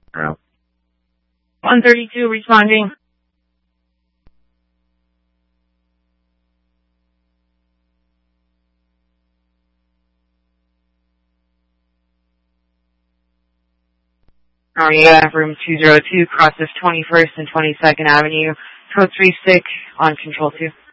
132 responding. Room 202 crosses 21st and 22nd Avenue, code 36 on control 2.